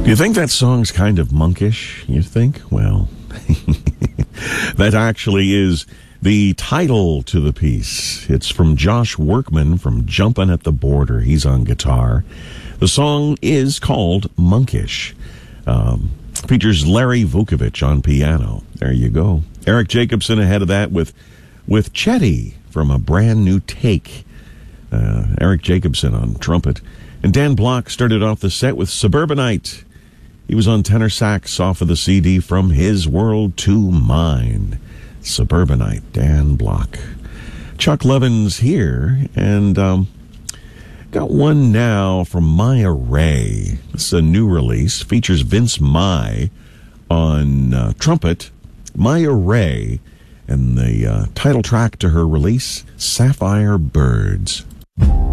Do you think that song's kind of monkish, you think? Well, that actually is the title to the piece. It's from Josh Workman from Jumpin' at the Border. He's on guitar. The song is called Monkish. Features Larry Vukovich on piano. There you go. Eric Jacobson ahead of that with Chetty from A Brand New Take. Eric Jacobson on trumpet. And Dan Block started off the set with Suburbanite. He was on tenor sax off of the CD From His World to Mine. Suburbanite, Dan Block. Chuck Levin's here, and got one now from Maya Ray. It's a new release. Features Vince Mai on trumpet. Maya Ray, and the title track to her release, Sapphire Birds.